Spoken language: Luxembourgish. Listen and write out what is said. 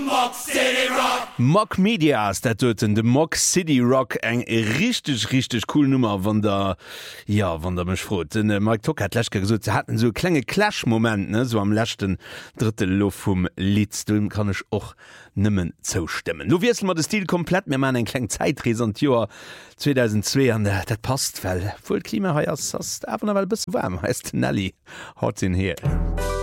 Mock Medias, dat doten de Mock City Rock eng richtig cool Nummer wann der mech frot. Mike Tock hat Läschke gesot, ze hatten so klenge Clash-Moment, ne, so am lächten Drittel Lo vum Lied, du kann ich och nimmen zoustimmen. Du wirst mal de Stil komplett mir man en kleng Zeitresent Joer 2002 an dat passt well. Voll Klima heiers ass awer well bis warm heist Nelly haut hin her.